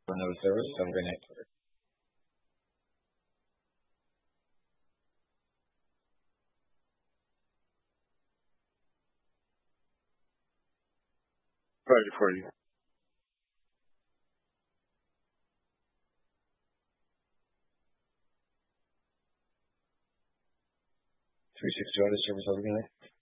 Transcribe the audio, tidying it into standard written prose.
on those servers. Have a great night. 360 other servers. Have a good night.